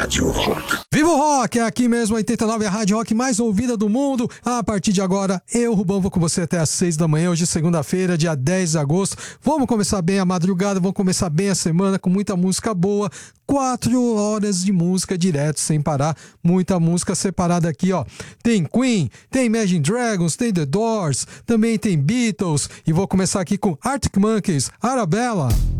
Rádio Rock. Viva o Rock! É aqui mesmo, 89, a Rádio Rock mais ouvida do mundo. A partir de agora, eu, Rubão, vou com você até às 6 da manhã, hoje segunda-feira, dia 10 de agosto. Vamos começar bem a madrugada, vamos começar bem a semana com muita música boa. 4 horas de música direto, sem parar. Muita música separada aqui, ó. Tem Queen, tem Imagine Dragons, tem The Doors, também tem Beatles. E vou começar aqui com Arctic Monkeys, Arabella.